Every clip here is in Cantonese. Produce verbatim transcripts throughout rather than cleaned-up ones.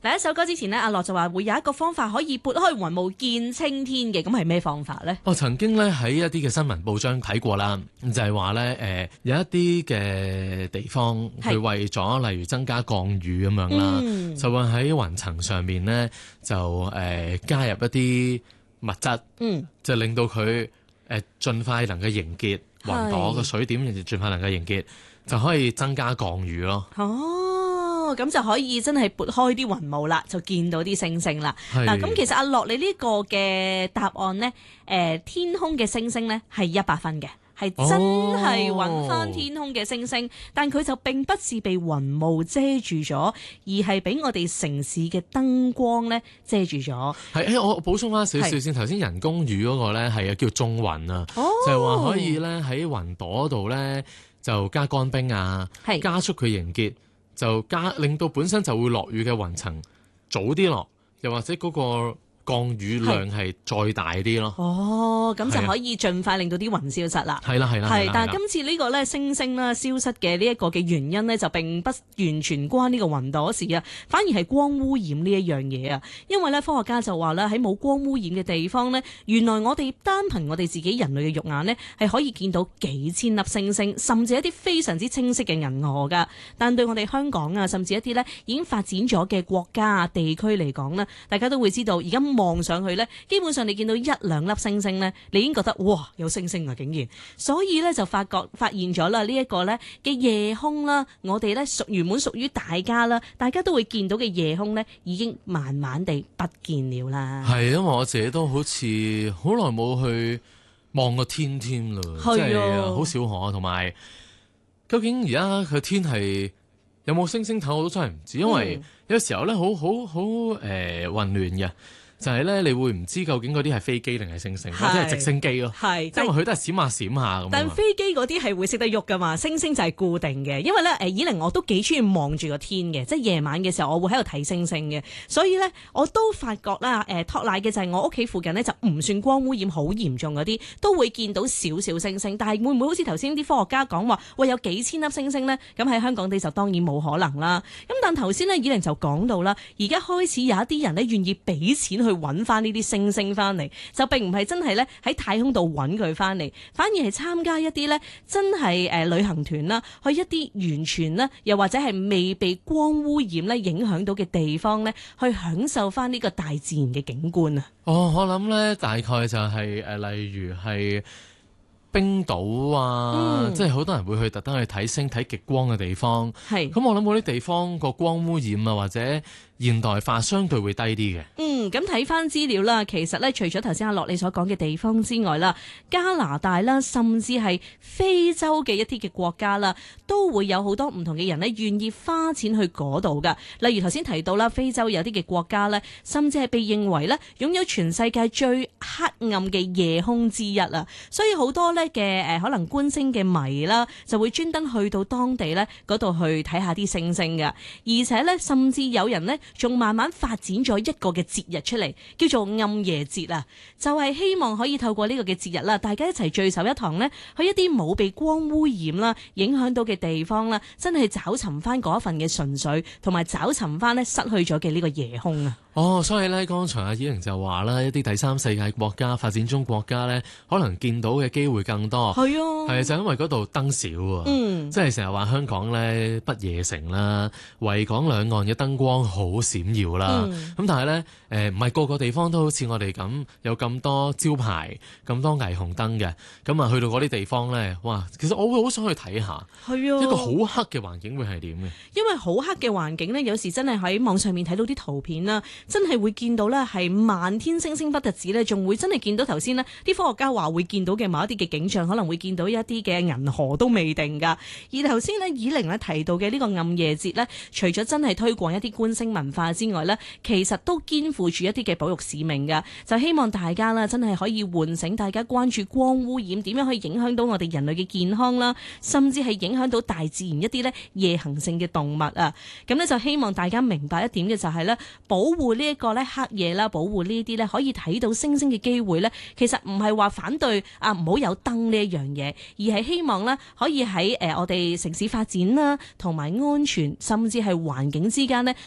第一首歌之前呢，阿樂就話會有一個方法可以撥開雲霧見青天嘅，咁係咩方法呢？ 我曾經咧喺一啲嘅新聞報章睇過啦，就係話咧誒有一啲嘅地方佢為咗例如增加降雨咁樣啦，嗯、就會喺雲層上面咧就誒、呃、加入一啲物質，嗯，就令到佢誒盡快能夠凝結雲朵個水點，盡快能夠凝結，就可以增加降雨咯。 哦，咁就可以真係撥開啲雲霧啦，就見到啲星星啦。嗱，咁其實阿樂你呢個嘅答案呢，誒、呃、天空嘅星星呢係一百分嘅，係真係揾翻天空嘅星星，哦、但佢就並不是被雲霧遮住咗，而係俾我哋城市嘅燈光咧遮住咗。係，誒我補充翻少少先，頭先人工雨嗰個咧係啊叫種雲啊，哦、就係話可以咧喺雲朵度咧就加乾冰啊，加速佢凝結。就加令到本身就會落雨嘅雲層早啲落，又或者嗰個降雨量係再大啲咯。哦，咁就可以盡快令到啲雲消失啦。係啦，係啦，係。但係今次呢個咧星星啦消失嘅呢一個嘅原因呢，就並不完全關呢個雲朵事啊，反而係光污染呢一樣嘢啊。因為咧科學家就話咧喺冇光污染嘅地方呢，原來我哋單憑我哋自己人類嘅肉眼呢，係可以見到幾千粒星星，甚至一啲非常之清晰嘅銀河噶。但對我哋香港啊，甚至一啲咧已經發展咗嘅國家啊地區嚟講呢，大家都會知道而家望上去呢，基本上你見到一兩粒星星呢，你已經覺得哇有星星啊竟然，所以呢，就發覺發現咗啦呢一個呢嘅夜空啦，我哋呢屬原本屬於大家啦，大家都會見到嘅夜空呢，已經慢慢地不見了啦。係，因為我自己都好似好耐冇去望過天添啦，即係好少可，同埋究竟而家佢天係有冇星星睇我都真係唔知，因為有時候呢，好好好誒混亂嘅。就係咧，你會唔知究竟嗰啲係飛機定係星星，或者係直升機咯？係，因為佢都係閃下閃下咁。但飛機嗰啲係會識得喐噶嘛，星星就係固定嘅。因為咧，誒以玲我都幾中意望住個天嘅，即係夜晚嘅時候，我會喺度睇星星嘅。所以咧，我都發覺啦，誒托賴嘅就係我屋企附近咧，就唔算光污染好嚴重嗰啲，都會見到少少星星。但係會唔會好似頭先啲科學家講話，喂有幾千粒星星咧？咁喺香港地就當然冇可能啦。咁但頭先咧，以玲就講到啦，而家開始有一啲人咧願意俾錢去揾翻呢啲星星翻嚟，就並唔係真係咧喺太空度揾佢翻嚟，反而係參加一啲咧真係誒、呃、旅行團啦，去一啲完全啦，又或者係未被光污染咧影響到嘅地方咧，去享受翻呢個大自然嘅景觀啊！哦，我諗咧大概就係、是、誒、呃，例如係冰島啊，嗯、即係好多人會去特登去睇星、睇極光嘅地方。係咁，我諗嗰啲地方個光污染啊，或者現代化相對會低啲嘅。嗯，咁睇翻資料啦，其實咧除咗頭先阿樂你所講嘅地方之外啦，加拿大啦，甚至係非洲嘅一啲嘅國家啦，都會有好多唔同嘅人咧願意花錢去嗰度噶。例如頭先提到啦，非洲有啲嘅國家咧，甚至係被認為咧擁有全世界最黑暗嘅夜空之一啊。所以好多咧嘅誒可能觀星嘅迷啦，就會專登去到當地咧嗰度去睇下啲星星噶。而且咧，甚至有人咧仲慢慢發展咗一個嘅節日出嚟，叫做暗夜節啊，就係希望可以透過呢個嘅節日啦，大家一齊聚首一堂呢，去一啲冇被光污染啦影響到嘅地方啦，真係找尋翻嗰一份嘅純粹，同埋找尋翻呢失去咗嘅呢個夜空啊！哦，所以咧，剛才阿以玲就話啦，一啲第三世界國家、發展中國家咧，可能見到嘅機會更多。係啊，係就因為嗰度燈少啊，嗯，即係成日話香港咧不夜城啦，維港兩岸嘅燈光好閃耀啦。咁、嗯、但係咧，誒唔係個個地方都好似我哋咁有咁多招牌、咁多霓虹燈嘅。咁啊，去到嗰啲地方咧，哇！其實我會好想去睇下，係啊，一個好黑嘅環境會係點嘅？因為好黑嘅環境咧，有時真係喺網上面睇到啲圖片啦。真係會見到咧，係漫天星星不特止咧，仲會真係見到頭先呢啲科學家話會見到嘅某一啲嘅景象，可能會見到一啲嘅銀河都未定㗎。而頭先呢，以玲咧提到嘅呢個暗夜節呢，除咗真係推廣一啲觀星文化之外呢，其實都肩負住一啲嘅保育使命㗎。就希望大家啦，真係可以喚醒大家關注光污染點樣可以影響到我哋人類嘅健康啦，甚至係影響到大自然一啲呢夜行性嘅動物啊。咁呢，就希望大家明白一點嘅就係呢，保護呢一個咧黑夜啦，保護呢啲咧可以睇到星星嘅機會咧，其實唔係話反對啊唔好有燈呢一樣嘢，而係希望咧可以喺誒我哋城市發展啦，同埋安全甚至係環境之間咧攞到一個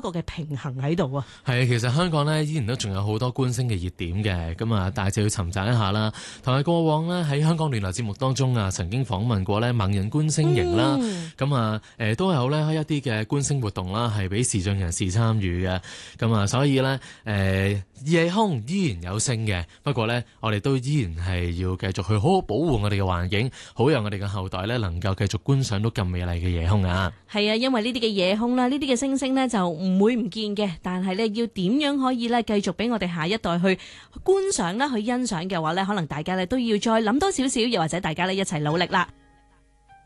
個嘅平衡喺度啊。 係啊，其實香港呢，依然都仲有好多觀星嘅熱點嘅，咁啊，但係就要尋找一下啦。同埋過往呢，喺香港暖流節目當中啊，曾經訪問過呢盲人觀星營啦，咁啊誒都有呢一啲嘅觀星活動啦，係俾視障人士參與嘅。咁啊，所以呢，誒、呃、夜空依然有星嘅，不過呢，我哋都依然係要繼續去好好保護我哋嘅環境，好讓我哋嘅後代呢能夠繼續觀賞到咁美麗嘅夜空啊！ 係啊，因為呢啲嘅夜空啦，呢啲嘅星星呢，就唔會唔見嘅，但係呢，要點樣可以呢繼續俾我哋下一代去觀賞啦、去欣賞嘅話呢，可能大家呢都要再諗多少少，又或者大家呢一齊努力啦。